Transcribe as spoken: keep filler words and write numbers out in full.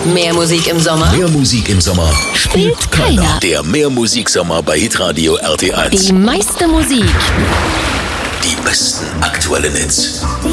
Mehr Musik im Sommer? Mehr Musik im Sommer Spielt keiner. Der Mehr Musiksommer bei Hitradio R T eins. Die meiste Musik. Die besten aktuellen Hits. Die